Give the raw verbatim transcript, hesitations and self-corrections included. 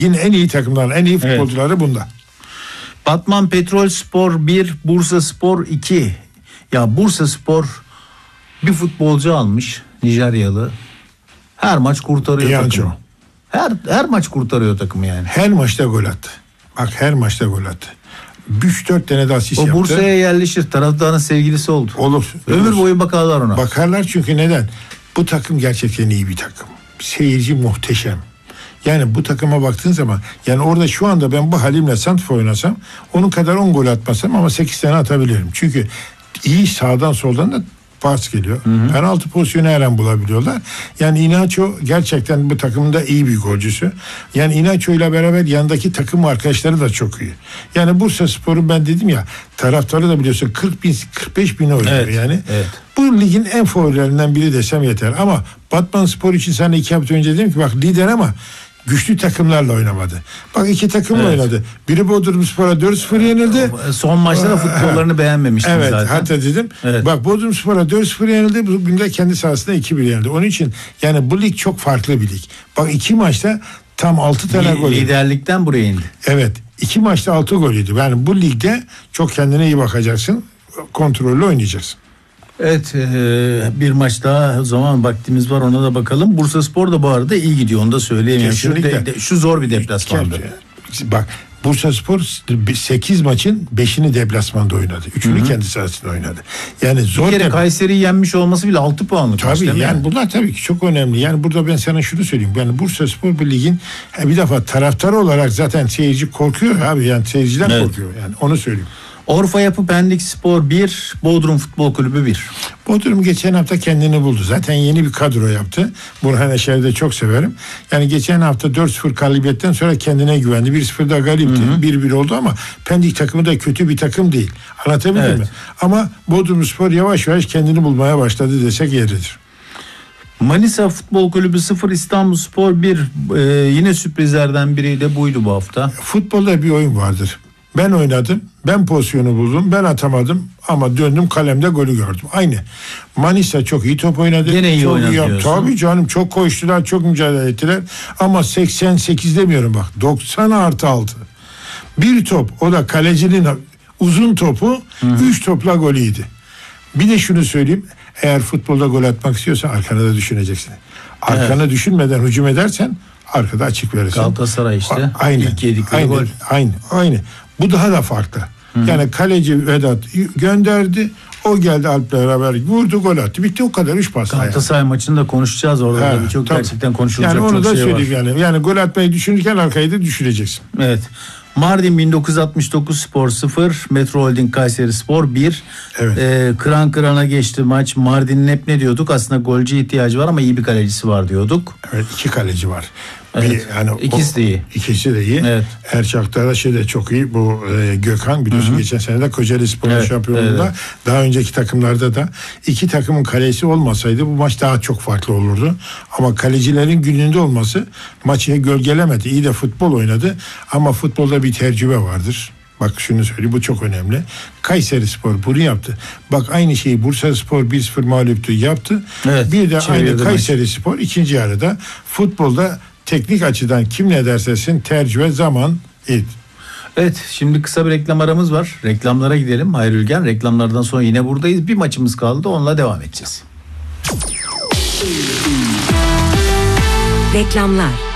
Yine en iyi takımlar, en iyi futbolcuları evet. bunda. Batman Petrolspor bir, Bursaspor iki. Ya Bursaspor bir futbolcu almış, Nijeryalı. Her maç kurtarıyor İyi takımı. Anca. Her her maç kurtarıyor takımı yani. Her maçta gol attı. Bak her maçta gol attı. üç dört tane de asist o yaptı. O Bursa'ya yerleşir. Taraftarın sevgilisi oldu. Olur. Ömür olur. boyu bakarlar ona. Bakarlar çünkü neden? Bu takım gerçekten iyi bir takım. Seyirci muhteşem. Yani bu takıma baktığın zaman, yani orada şu anda ben bu halimle santrfor oynasam onun kadar on gol atmasam ama sekiz tane atabilirim. Çünkü iyi sağdan soldan da pas geliyor. Hı hı. Penaltı pozisyonu her an bulabiliyorlar. Yani Inaço gerçekten bu takımın da iyi bir golcüsü. Yani Inaço ile beraber yanındaki takım arkadaşları da çok iyi. Yani Bursaspor'un ben dedim ya, taraftarı da biliyorsun kırk bin kırk beş bin oynuyor evet, yani. Evet. Bu ligin en favorilerinden biri desem yeter. Ama Batmanspor için sana iki hafta önce dedim ki bak lider ama güçlü takımlarla oynamadı. Bak iki takımla evet. oynadı. Biri Bodrumspor'a dört sıfır yenildi. Son maçta da futbollarını beğenmemiştim evet, zaten. Evet hatta dedim. Evet. Bak Bodrumspor'a dört sıfır yenildi. Bugün de kendi sahasında iki bir yenildi. Onun için yani bu lig çok farklı bir lig. Bak iki maçta tam altı tane gol. Liderlikten buraya indi. Evet. iki maçta altı gol yedi. Yani bu ligde çok kendine iyi bakacaksın. Kontrollü oynayacaksın. Evet, bir maç daha o zaman vaktimiz var, ona da bakalım. Bursaspor da bu arada iyi gidiyor, onu da söyleyeyim. Şu, de, şu zor bir deplasmanda. Bak Bursaspor sekiz maçın beşini deplasmanda oynadı. Üçünü kendi sahasında oynadı. Yani zor. Bir kere dep- Kayseri'yi yenmiş olması bile altı puanlık. Tabii yani, yani bunlar tabii ki çok önemli. Yani burada ben sana şunu söyleyeyim. Yani Bursaspor bir ligin bir defa taraftarı olarak zaten seyirci korkuyor abi. Yani seyirciden evet. korkuyor. Yani onu söyleyeyim. Orfa Yapı Pendikspor bir, Bodrum Futbol Kulübü bir. Bodrum geçen hafta kendini buldu. Zaten yeni bir kadro yaptı. Burhan Eşer'i de çok severim. Yani geçen hafta dört sıfır galibiyetten sonra kendine güvendi. bir sıfırda galipti. bir bir oldu ama Pendik takımı da kötü bir takım değil. Anlatabildim evet. mi? Ama Bodrumspor yavaş yavaş kendini bulmaya başladı desek yeridir. Manisa Futbol Kulübü sıfır, İstanbulspor bir. Ee, yine sürprizlerden biri de buydu bu hafta. Futbolda bir oyun vardır. Ben oynadım, ben pozisyonu buldum, ben atamadım ama döndüm kalemde golü gördüm. Aynı. Manisa çok iyi top oynadı. Yine iyi çok oynadı iyi diyorsun. Tabii canım, çok koştular, çok mücadele ettiler. Ama seksen sekiz demiyorum bak, doksan artı altı. Bir top, o da kalecinin uzun topu, üç topla golüydü. Bir de şunu söyleyeyim, eğer futbolda gol atmak istiyorsan arkana da düşüneceksin. Arkana evet. düşünmeden hücum edersen arkada açık verirsin. Galatasaray işte. Aynı. İlk yedikleri gol. Aynı. Aynı. Bu daha da farklı. Hı-hı. Yani kaleci Vedat gönderdi. O geldi Alp'le beraber vurdu, gol attı. Bitti, o kadar. Üç pas. Galatasaray yani. Maçını da konuşacağız orada. Ha, çok tabii. Gerçekten konuşulacak yani çok şey var. Yani onu da söyleyeyim yani. Yani gol atmayı düşünürken arkayı da düşüreceksin. Evet. Mardin bin dokuz yüz altmış dokuz Spor sıfır, Metro Holding Kayseri Spor bir. Evet. Ee, kıran kırana geçti maç. Mardin'in hep ne diyorduk? Aslında golcü ihtiyacı var ama iyi bir kalecisi var diyorduk. Evet, iki kaleci var. Evet. Bir, yani ikisi o, de iyi. İkisi de iyi. Evet. Erçak'ta da şey de çok iyi. Bu e, Gökhan biliyorsun, Hı-hı. geçen sene de Kocaeli Spor'un evet, şampiyonluğunda evet. daha önceki takımlarda da iki takımın kalesi olmasaydı bu maç daha çok farklı olurdu. Ama kalecilerin gününde olması maçı gölgelemedi. İyi de futbol oynadı ama futbolda bir tecrübe vardır. Bak şunu söyleyeyim, bu çok önemli. Kayseri Spor bunu yaptı. Bak aynı şeyi Bursaspor bir sıfır mağluptu yaptı. Evet, bir de aynı Kayseri Spor ikinci yarıda futbolda teknik açıdan kim ne derse desin tecrübe zaman iyi. Evet, şimdi kısa bir reklam aramız var. Reklamlara gidelim. Hayri Ülgen, reklamlardan sonra yine buradayız. Bir maçımız kaldı, onunla devam edeceğiz. Reklamlar.